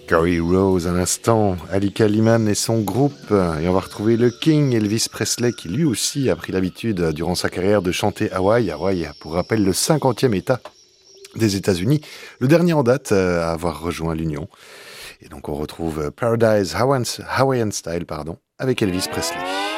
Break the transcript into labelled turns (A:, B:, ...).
A: Corey Rose, un instant, Alika Liman et son groupe. Et on va retrouver le King Elvis Presley qui lui aussi a pris l'habitude durant sa carrière de chanter Hawaï. Hawaï, pour rappel, le 50e État des États-Unis, le dernier en date à avoir rejoint l'Union. Et donc on retrouve Paradise Hawaiian Style avec Elvis Presley.